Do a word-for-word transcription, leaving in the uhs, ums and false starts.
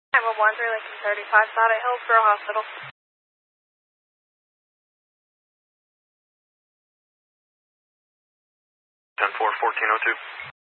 nine one one, three Lincoln thirty-five, sought at Hillsborough Hospital. ten four, fourteen oh two.